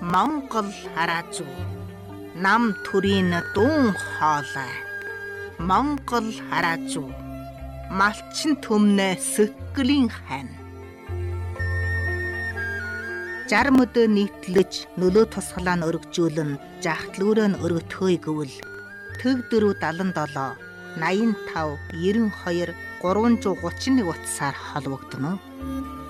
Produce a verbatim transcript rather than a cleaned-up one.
Монгол хараазуу нам төрийн дуун хоолой. Монгол хараазуу малчин төмнө сөклийн хань. Жарм өдөө нийтлэж нөлөө тусгалаа нь өргөжүүлэн жахтлүүрөө нь өргөтхөөе гэвэл төг дөрөв далан долоо наян тав ерөн хоёр гурван зуун гучин нэг утсаар холбогдно.